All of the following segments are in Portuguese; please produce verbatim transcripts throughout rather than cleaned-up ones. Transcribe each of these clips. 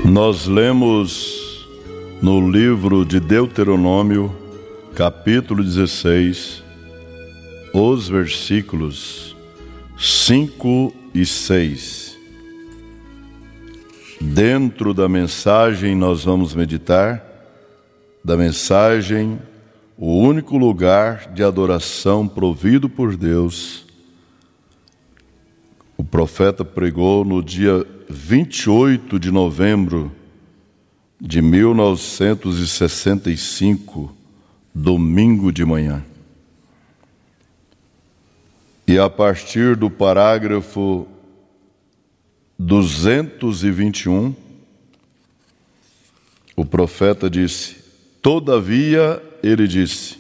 Nós lemos no livro de Deuteronômio, capítulo dezesseis, os versículos cinco e seis. Dentro da mensagem nós vamos meditar da mensagem, o único lugar de adoração provido por Deus. O profeta pregou no dia vinte e oito de novembro de mil novecentos e sessenta e cinco, domingo de manhã. E a partir do parágrafo duzentos e vinte e um, o profeta disse: todavia, ele disse,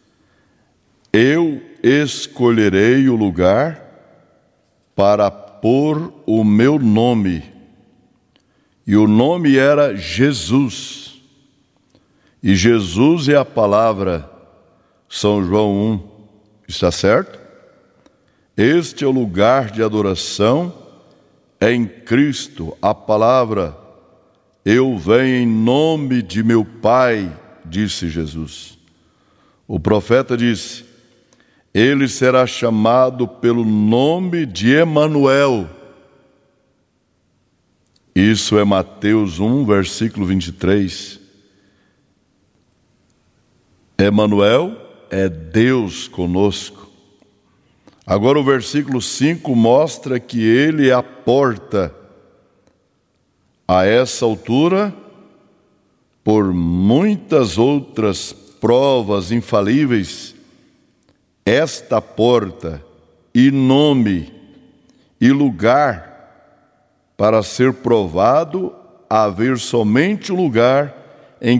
eu escolherei o lugar para pôr o meu nome. E o nome era Jesus. E Jesus é a palavra. São João um, está certo? Este é o lugar de adoração, é em Cristo, a palavra. Eu venho em nome de meu Pai, disse Jesus. O profeta disse: ele será chamado pelo nome de Emanuel. Isso é Mateus um, versículo vinte e três. Emanuel é Deus conosco. Agora o versículo cinco mostra que ele é a porta. A essa altura, por muitas outras provas infalíveis, esta porta e nome e lugar para ser provado, haver somente o lugar